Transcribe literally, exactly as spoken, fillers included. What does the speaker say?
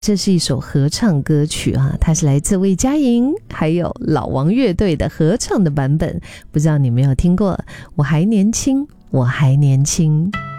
这是一首合唱歌曲啊，它是来自魏佳莹还有老王乐队的合唱的版本，不知道你有没有听过？我还年轻，我还年轻。